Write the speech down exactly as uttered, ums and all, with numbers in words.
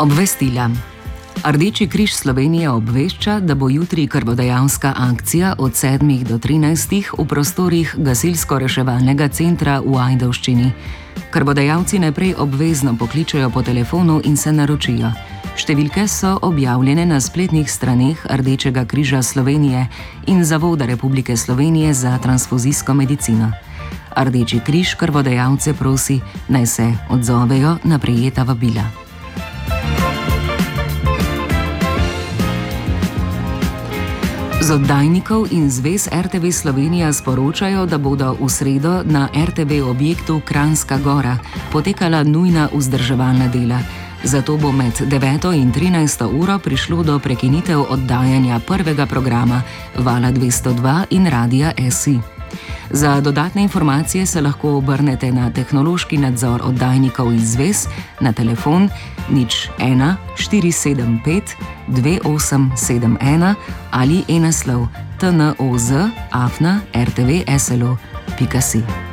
Obvestila. Rdeči križ Slovenije obvešča, da bo jutri krvodajalska akcija od sedmih do trinajstih v prostorih gasilsko-reševalnega centra v Ajdovščini. Krvodajalci najprej obvezno pokličejo po telefonu in se naročijo. Številke so objavljene na spletnih straneh Rdečega križa Slovenije in Zavoda Republike Slovenije za transfuzijsko medicino. Rdeči križ krvodajalce prosi, naj se odzovejo na prejeta vabila. Z oddajnikov in zvez R T V Slovenija sporočajo, da bodo v sredo na R T V objektu Kranjska Gora potekala nujna vzdrževalna dela. Zato bo med deveto in trinajsto uro prišlo do prekinitev oddajanja prvega programa Vala dvesto dva in Radia S I. Za dodatne informacije se lahko obrnete na tehnološki nadzor oddajnikov in zvez na telefon nič ena štiri sedem pet dve osem sedem ena ali e-naslov t n o z afna r t v s l o pika si.